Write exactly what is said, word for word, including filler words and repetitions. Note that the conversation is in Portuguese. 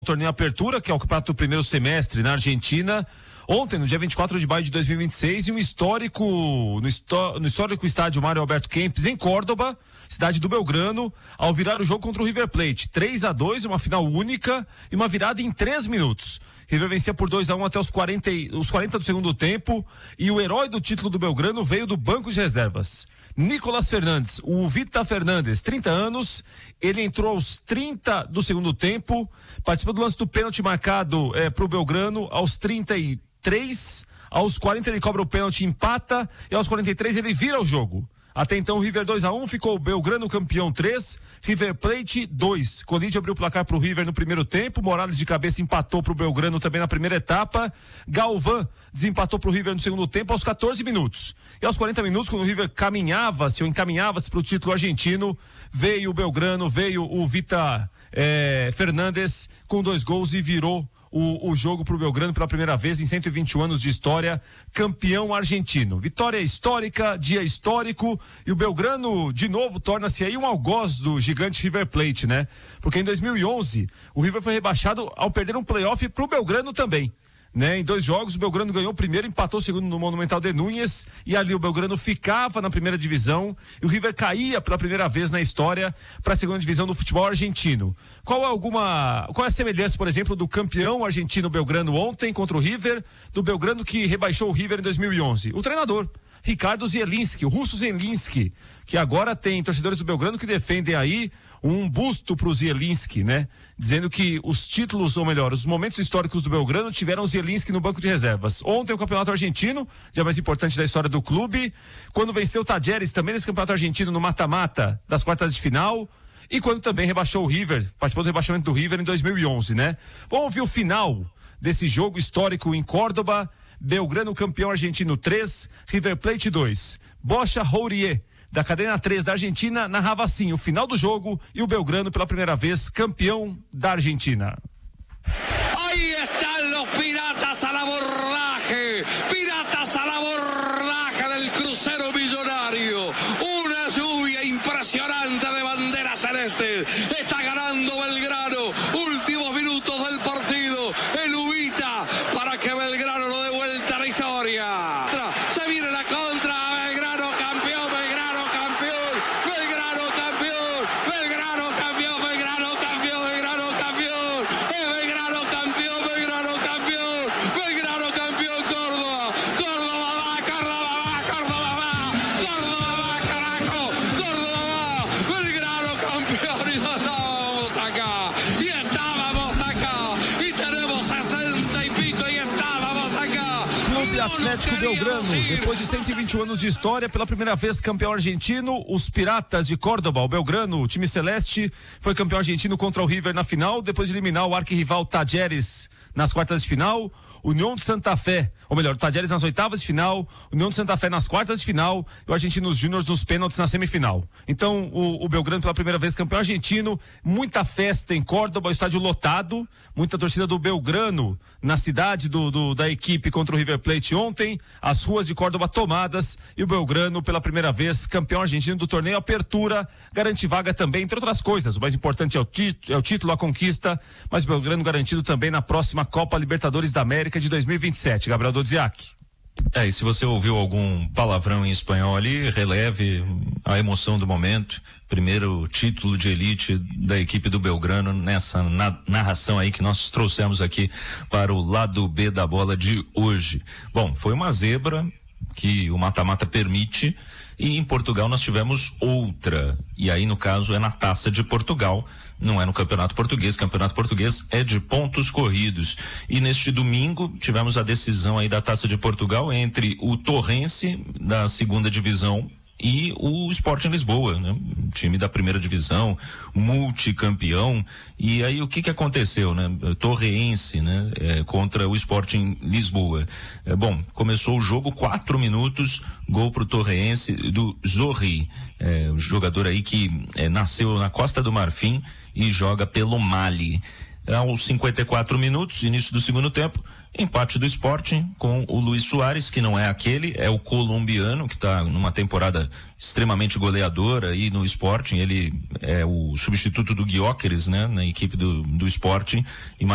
Torneio Apertura, que é o campeonato do primeiro semestre na Argentina, ontem, no dia vinte e quatro de maio de dois mil e vinte e seis, e um histórico, no, histó no histórico estádio Mário Alberto Kempes, em Córdoba, cidade do Belgrano, ao virar o jogo contra o River Plate. três a dois, uma final única e uma virada em três minutos. River vencia por dois a um até os quarenta, os quarenta do segundo tempo, e o herói do título do Belgrano veio do banco de reservas. Nicolas Fernandes, o Vita Fernandes, trinta anos, ele entrou aos trinta do segundo tempo, participou do lance do pênalti marcado é, para o Belgrano aos trinta e três, aos quarenta ele cobra o pênalti, empata, e aos quarenta e três ele vira o jogo. Até então, o River dois a um, ficou o Belgrano campeão três, River Plate dois. Colide abriu o placar pro River no primeiro tempo, Morales de cabeça empatou pro Belgrano também na primeira etapa, Galvão desempatou pro River no segundo tempo aos quatorze minutos. E aos quarenta minutos, quando o River caminhava-se ou encaminhava-se pro título argentino, veio o Belgrano, veio o Vita eh, Fernandes com dois gols e virou O, o jogo para o Belgrano pela primeira vez em cento e vinte e um anos de história, campeão argentino. Vitória histórica, dia histórico, e o Belgrano de novo torna-se aí um algoz do gigante River Plate, né? Porque em dois mil e onze o River foi rebaixado ao perder um playoff para o Belgrano também. Né? Em dois jogos, o Belgrano ganhou o primeiro, empatou o segundo no Monumental de Núñez, e ali o Belgrano ficava na primeira divisão e o River caía pela primeira vez na história para a segunda divisão do futebol argentino. Qual é alguma, qual é a semelhança, por exemplo, do campeão argentino Belgrano ontem contra o River, do Belgrano que rebaixou o River em dois mil e onze? O treinador, Ricardo Zielinski, o russo Zielinski, que agora tem torcedores do Belgrano que defendem aí um busto pro Zielinski, né? Dizendo que os títulos, ou melhor, os momentos históricos do Belgrano tiveram Zielinski no banco de reservas. Ontem o campeonato argentino, dia mais importante da história do clube, quando venceu o Talleres também nesse campeonato argentino no mata-mata das quartas de final, e quando também rebaixou o River, participou do rebaixamento do River em dois mil e onze, né? Vamos ouvir o final desse jogo histórico em Córdoba. Belgrano campeão argentino três, River Plate dois. Bocha Rourier, da cadena três da Argentina, narrava assim o final do jogo e o Belgrano pela primeira vez campeão da Argentina. Ahí están los piratas al abordaje, piratas al abordaje del crucero millonario. Una lluvia impresionante de banderas celestes. Está ganando Belgrano. Últimos minutos del partido. El Ubita para que Belgrano lo dé vuelta a la historia. Se viene la contra. Belgrano campeón, Belgrano campeón, Belgrano campeón, Belgrano campeón, Belgrano campeón, Belgrano campeón, es Belgrano campeón, Belgrano campeón, Belgrano campeón, Córdoba, Córdoba va, Córdoba va, Córdoba va, Córdoba va, carajo, Córdoba va, Belgrano campeón, y no estábamos acá, y estábamos acá, y tenemos sesenta y pico, y estábamos acá. Clube Atlético Belgrano, depois de cento e vinte e um anos de história, pela primeira vez campeão argentino, os Piratas de Córdoba, o Belgrano, o time celeste, foi campeão argentino contra o River na final, depois de eliminar o arquirrival Talleres nas quartas de final, União de Santa Fé, ou melhor, o Talleres nas oitavas de final, União de Santa Fé nas quartas de final e o Argentinos Júnior nos pênaltis na semifinal. Então, o, o Belgrano pela primeira vez campeão argentino, muita festa em Córdoba, o estádio lotado, muita torcida do Belgrano na cidade do, do, da equipe contra o River Plate ontem, as ruas de Córdoba tomadas e o Belgrano pela primeira vez campeão argentino do torneio Apertura, garante vaga também, entre outras coisas, o mais importante é o, é o título, a conquista, mas o Belgrano garantido também na próxima Copa Libertadores da América de dois mil e vinte e sete. Gabriel Dodziak. É, e se você ouviu algum palavrão em espanhol ali, releve a emoção do momento. Primeiro título de elite da equipe do Belgrano nessa na, narração aí que nós trouxemos aqui para o lado B da bola de hoje. Bom, foi uma zebra que o mata-mata permite, e em Portugal nós tivemos outra, e aí no caso é na Taça de Portugal, não é no Campeonato Português. Campeonato Português é de pontos corridos, e neste domingo tivemos a decisão aí da Taça de Portugal entre o Torrense da segunda divisão e o Sporting Lisboa, né? Time da primeira divisão, multicampeão. E aí o que que aconteceu, né? Torrense, né? É, contra o Sporting Lisboa. É, bom, começou o jogo, quatro minutos, gol pro Torrense do Zorri, é, um jogador aí que é, nasceu na Costa do Marfim e joga pelo Mali. Aos cinquenta e quatro minutos, início do segundo tempo, empate do Sporting com o Luis Soares, que não é aquele, é o colombiano, que está numa temporada extremamente goleadora aí no Sporting. Ele é o substituto do Gyökeres, né, na equipe do, do Sporting. E